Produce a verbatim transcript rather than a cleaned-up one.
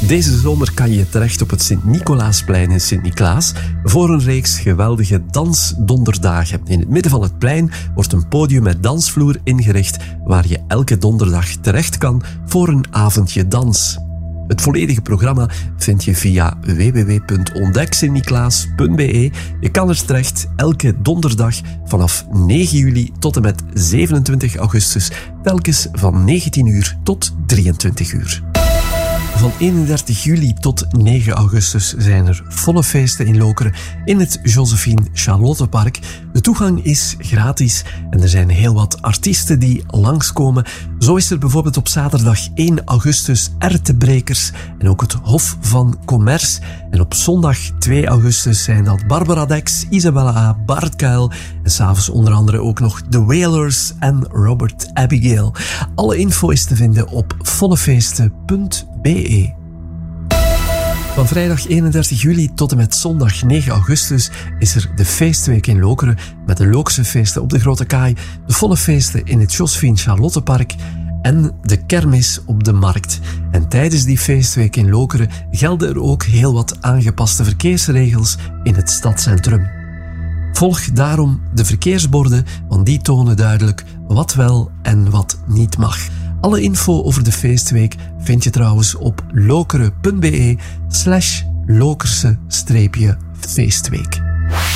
Deze zomer kan je terecht op het Sint-Nicolaasplein in Sint-Niklaas voor een reeks geweldige dansdonderdagen. In het midden van het plein wordt een podium met dansvloer ingericht waar je elke donderdag terecht kan voor een avondje dans. Het volledige programma vind je via w w w punt ontdek sint niklaas punt b e. Je kan er terecht elke donderdag vanaf negen juli tot en met zevenentwintig augustus, telkens van negentien uur tot drieëntwintig uur. Van eenendertig juli tot negen augustus zijn er volle feesten in Lokeren in het Josephine Charlottepark. De toegang is gratis en er zijn heel wat artiesten die langskomen. Zo is er bijvoorbeeld op zaterdag één augustus Ertebrekers en ook het Hof van Commerce. En op zondag twee augustus zijn dat Barbara Dex, Isabella A, Bart Kuil en s'avonds onder andere ook nog The Wailers en Robert Abigail. Alle info is te vinden op vollefeesten punt b e. Van vrijdag eenendertig juli tot en met zondag negen augustus is er de feestweek in Lokeren met de Lokerse feesten op de Grote Kaai, de volle feesten in het Josephine Charlottepark en de kermis op de markt. En tijdens die feestweek in Lokeren gelden er ook heel wat aangepaste verkeersregels in het stadscentrum. Volg daarom de verkeersborden, want die tonen duidelijk wat wel en wat niet mag. Alle info over de feestweek vind je trouwens op lokeren punt b e slash lokerse streepje feestweek.